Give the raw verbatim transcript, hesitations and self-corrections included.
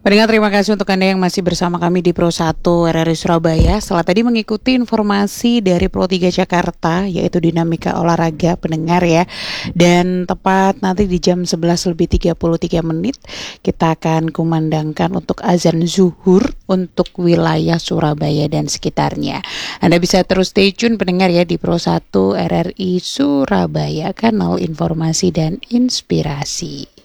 Pendengar, terima kasih untuk Anda yang masih bersama kami di Pro satu R R I Surabaya. Setelah tadi mengikuti informasi dari Pro tiga Jakarta, yaitu dinamika olahraga pendengar ya. Dan tepat nanti di jam sebelas lebih tiga puluh tiga menit, kita akan kumandangkan untuk azan zuhur untuk wilayah Surabaya dan sekitarnya. Anda bisa terus stay tune pendengar ya di Pro satu R R I Surabaya, kanal informasi dan inspirasi.